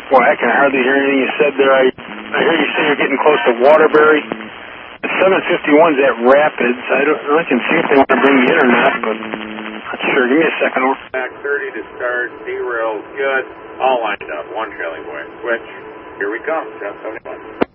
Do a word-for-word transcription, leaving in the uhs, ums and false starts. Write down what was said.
Boy, I can hardly hear anything you said there. I, I hear you say you're getting close to Waterbury. The seven fifty-one's at Rapids. I don't know. I can see if they want to bring you in or not, but not sure. Give me a second. Over. Back thirty to start. D-rail's good. All lined up. One trailing boy. Switch. Here we come. ten seventy-one.